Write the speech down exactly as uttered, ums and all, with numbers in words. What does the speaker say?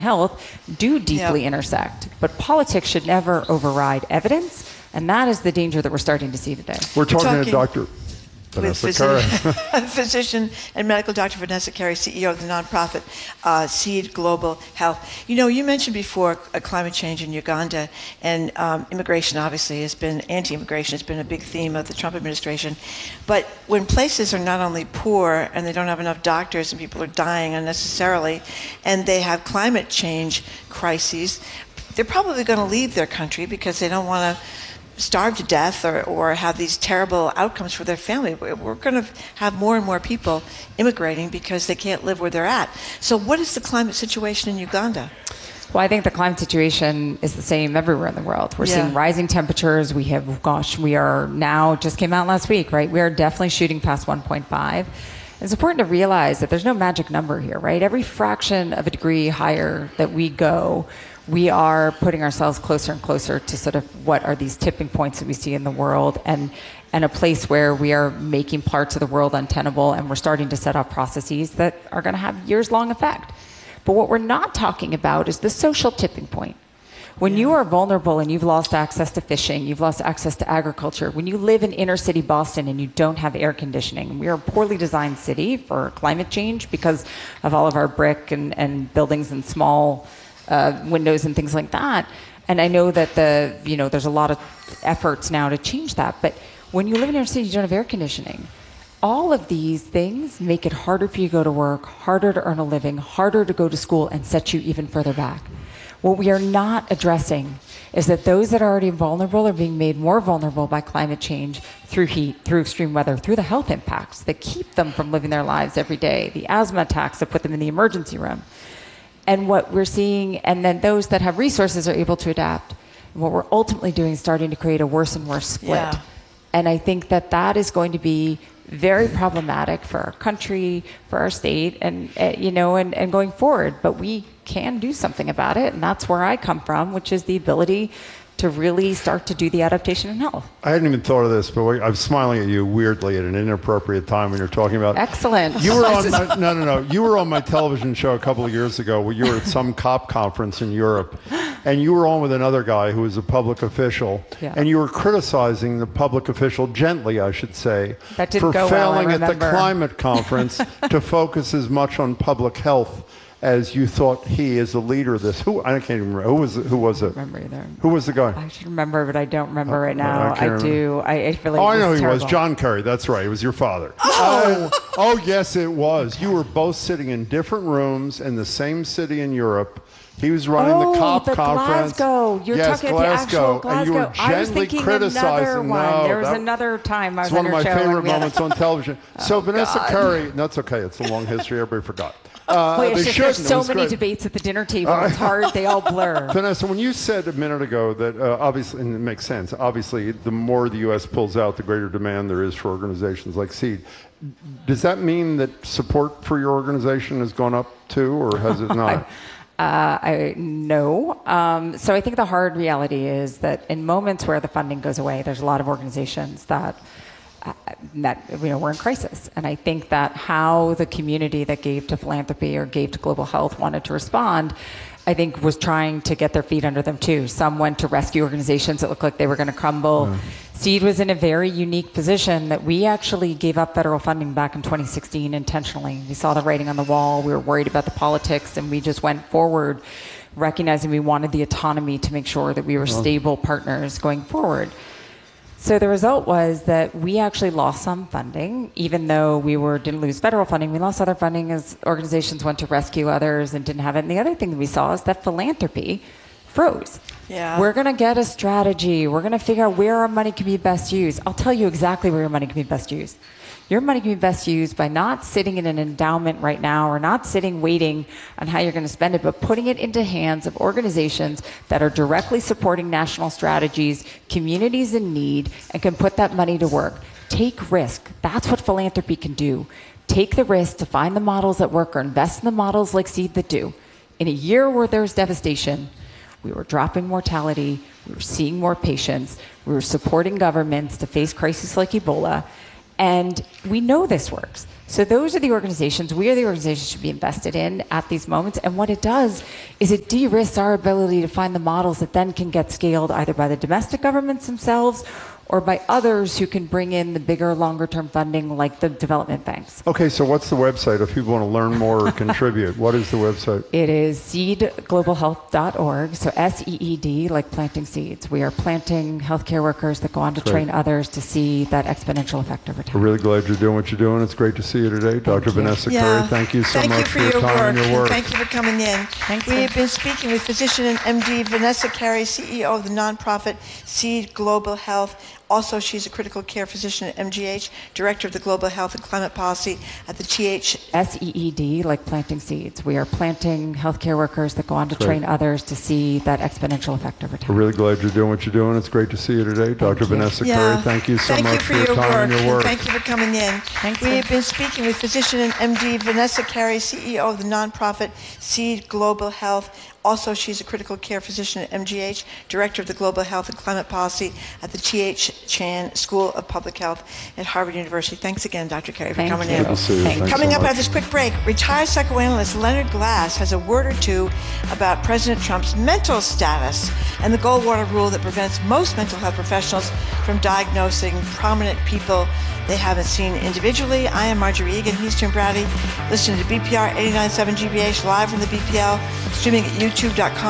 health do deeply yep. intersect. But politics should never override evidence, and that is the danger that we're starting to see today. We're talking, we're talking to Doctor Vanessa with physician, physician and medical doctor Vanessa Carey, C E O of the nonprofit uh, Seed Global Health. You know, you mentioned before uh, climate change in Uganda, and um, immigration obviously has been, anti-immigration has been a big theme of the Trump administration. But when places are not only poor and they don't have enough doctors and people are dying unnecessarily, and they have climate change crises, they're probably going to leave their country because they don't want to starve to death or, or have these terrible outcomes for their family. We're going to have more and more people immigrating because they can't live where they're at. So what is the climate situation in Uganda? Well, I think the climate situation is the same everywhere in the world. We're yeah. seeing rising temperatures. We have, gosh, we are now, just came out last week, right? We are definitely shooting past one point five. It's important to realize that there's no magic number here, right? Every fraction of a degree higher that we go, we are putting ourselves closer and closer to sort of what are these tipping points that we see in the world, and, and a place where we are making parts of the world untenable, and we're starting to set off processes that are going to have years-long effect. But what we're not talking about is the social tipping point. When yeah. you are vulnerable and you've lost access to fishing, you've lost access to agriculture, when you live in inner city Boston and you don't have air conditioning, we are a poorly designed city for climate change because of all of our brick and, and buildings and small Uh, windows and things like that. And I know that the, you know, there's a lot of efforts now to change that. But when you live in your city, you don't have air conditioning. All of these things make it harder for you to go to work, harder to earn a living, harder to go to school, and set you even further back. What we are not addressing is that those that are already vulnerable are being made more vulnerable by climate change through heat, through extreme weather, through the health impacts that keep them from living their lives every day, the asthma attacks that put them in the emergency room. And what we're seeing, and then those that have resources are able to adapt. And what we're ultimately doing is starting to create a worse and worse split. Yeah. And I think that that is going to be very problematic for our country, for our state, and uh, you know, and, and going forward. But we can do something about it, and that's where I come from, which is the ability to really start to do the adaptation in health. I hadn't even thought of this, but I'm smiling at you weirdly at an inappropriate time when you're talking about. Excellent. You were on my, no, no, no. You were on my television show a couple of years ago where you were at some COP conference in Europe, and you were on with another guy who was a public official, yeah. and you were criticizing the public official gently, I should say, that didn't for go failing well, I at the climate conference to focus as much on public health as you thought he, as the leader of this. Who I can't even remember. Who was it? Who was it? I don't remember either. Who was the guy? I should remember, but I don't remember right now. I, I, I do. I, I feel like oh, it I know was who he terrible. was. John Kerry. That's right. It was your father. Oh. oh, oh, yes, it was. You were both sitting in different rooms in the same city in Europe. He was running oh, the COP the conference. Glasgow. You're yes, talking Glasgow, about the actual Glasgow. And you were gently I was thinking criticizing. another one. No, there was that, another time I was it's one on of your my show favorite we had- moments on television. oh, so Vanessa God. Carey, that's okay. It's a long history. Everybody forgot. Uh, Wait, it's just there's shouldn't. so It many great. debates at the dinner table. It's hard. They all blur. Vanessa, when you said a minute ago that uh, obviously, and it makes sense, obviously the more the U S pulls out, the greater demand there is for organizations like Seed. Does that mean that support for your organization has gone up too, or has it not? Uh, I no. Um, so I think the hard reality is that in moments where the funding goes away, there's a lot of organizations that uh, that you know we're in crisis, and I think that how the community that gave to philanthropy or gave to global health wanted to respond, I think was trying to get their feet under them too. Some went to rescue organizations that looked like they were going to crumble. Yeah. Seed was in a very unique position that we actually gave up federal funding back in twenty sixteen intentionally. We saw the writing on the wall. We were worried about the politics, and we just went forward recognizing we wanted the autonomy to make sure that we were well. stable partners going forward. So the result was that we actually lost some funding, even though we were didn't lose federal funding. We lost other funding as organizations went to rescue others and didn't have it. And the other thing that we saw is that philanthropy froze. Yeah. We're going to get a strategy. We're going to figure out where our money can be best used. I'll tell you exactly where your money can be best used. Your money can be best used by not sitting in an endowment right now or not sitting waiting on how you're going to spend it, but putting it into hands of organizations that are directly supporting national strategies, communities in need, and can put that money to work. Take risk. That's what philanthropy can do. Take the risk to find the models that work or invest in the models like Seed that do. In a year where there's devastation, we were dropping mortality, we were seeing more patients, we were supporting governments to face crises like Ebola, and we know this works. So those are the organizations, we are the organizations should be invested in at these moments. And what it does is it de-risks our ability to find the models that then can get scaled either by the domestic governments themselves or by others who can bring in the bigger, longer-term funding like the development banks. Okay, so what's the website if people want to learn more or contribute? What is the website? It is seed global health dot org, so S E E D, like planting seeds. We are planting healthcare workers that go on to Great. train others to see that exponential effect over time. We're really glad you're doing what you're doing. It's great to see you today. Doctor you. Vanessa Yeah. Curry, thank you so Thank much you for, your, your time work. and your work. Thank you for coming in. Thanks, we Jen. have been speaking with physician and M D Vanessa Carey, C E O of the nonprofit Seed Global Health. Also, she's a critical care physician at M G H, director of the Global Health and Climate Policy at the T H. S E E D, like planting seeds. We are planting healthcare workers that go on to Great. train others to see that exponential effect over We're time. really glad you're doing what you're doing. It's great to see you today. Doctor you. Vanessa Yeah. Curry, thank you so Thank much you for, your, your time work. and your work. Thank you for coming in. Thanks, we Jen. have been speaking with physician and M D Vanessa Carey, C E O of the nonprofit Seed Global Health. Also, she's a critical care physician at M G H, director of the Global Health and Climate Policy at the T H. Chan School of Public Health at Harvard University. Thanks again, Doctor Carey, for Thank coming you. in. Good to see you. Thank Thanks Coming so up much. after this quick break, retired psychoanalyst Leonard Glass has a word or two about President Trump's mental status and the Goldwater rule that prevents most mental health professionals from diagnosing prominent people they haven't seen individually. I am Marjorie Egan. He's Jim Brady. Listening to B P R eighty-nine point seven G B H live from the B P L, streaming at youtube dot com.